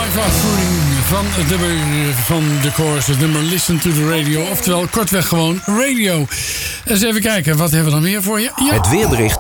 live uitvoering van het nummer van de chorus, het nummer Listen to the Radio. Oftewel, kortweg gewoon radio. Eens even kijken, wat hebben we dan meer voor je? Ja. Het weerbericht